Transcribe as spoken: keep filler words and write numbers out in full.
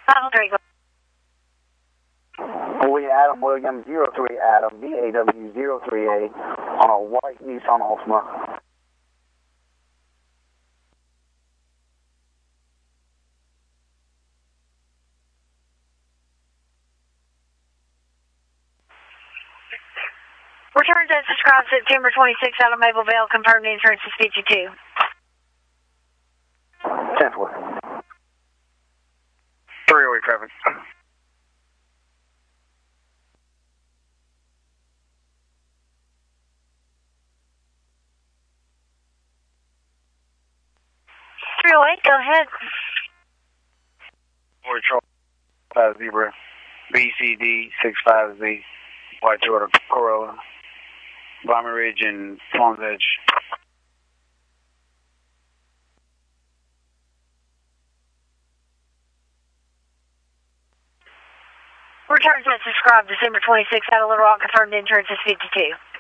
Final three. Boy Adam Williams, zero three Adam, B A W zero three A, on a white Nissan Altima. Returns as described September twenty-sixth out of Mapleville. Confirmed insurance is fifty-two. tenth one. three oh eight traffic. three oh eight, go ahead. Four Charles five Zebra, B C D six five Z, white Toyota Corolla, Bomber Ridge and Swans Edge. Returns as described December twenty-sixth out of Little Rock. Confirmed insurance is fifty-two.